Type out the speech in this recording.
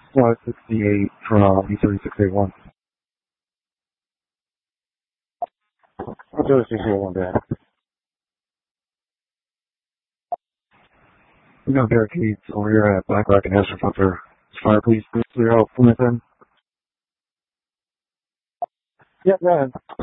Flight 68 from E3681. Joe 681 back. We got barricades over here at Black Rock and Astrofucker. Fire, please clear out from within. Yep, go ahead.